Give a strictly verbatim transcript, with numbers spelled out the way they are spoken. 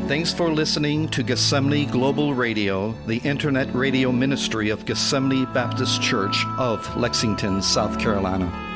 Thanks for listening to Gethsemane Global Radio, the internet radio ministry of Gethsemane Baptist Church of Lexington, South Carolina.